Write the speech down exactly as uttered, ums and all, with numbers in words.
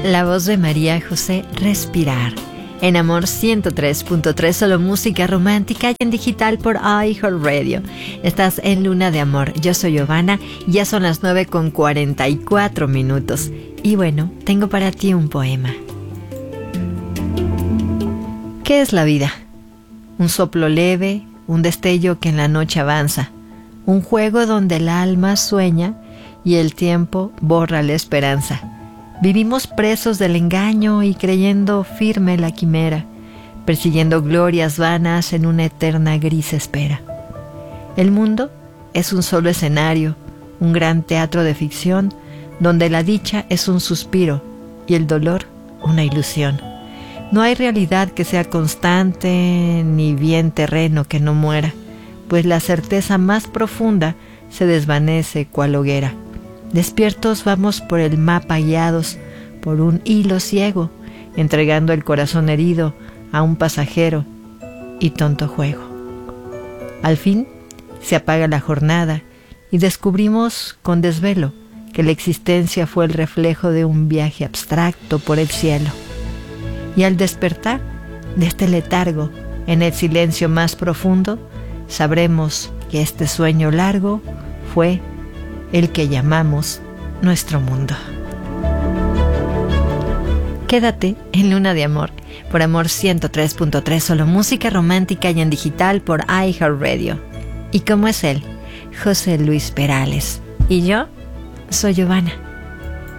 La voz de María José, Respirar. En Amor ciento tres punto tres, solo música romántica y en digital por iHeartRadio. Estás en Luna de Amor. Yo soy Giovanna. Ya son las nueve con cuarenta y cuatro minutos. Y bueno, tengo para ti un poema. ¿Qué es la vida? Un soplo leve, un destello que en la noche avanza. Un juego donde el alma sueña y el tiempo borra la esperanza. Vivimos presos del engaño y creyendo firme la quimera, persiguiendo glorias vanas en una eterna gris espera. El mundo es un solo escenario, un gran teatro de ficción, donde la dicha es un suspiro y el dolor una ilusión. No hay realidad que sea constante, ni bien terreno que no muera, pues la certeza más profunda se desvanece cual hoguera. Despiertos vamos por el mapa guiados por un hilo ciego, entregando el corazón herido a un pasajero y tonto juego. Al fin se apaga la jornada y descubrimos con desvelo que la existencia fue el reflejo de un viaje abstracto por el cielo. Y al despertar de este letargo, en el silencio más profundo, sabremos que este sueño largo fue el que llamamos nuestro mundo. Quédate en Luna de Amor por Amor ciento tres punto tres, solo música romántica y en digital por iHeartRadio. ¿Y cómo es él? José Luis Perales. Y yo soy Giovanna.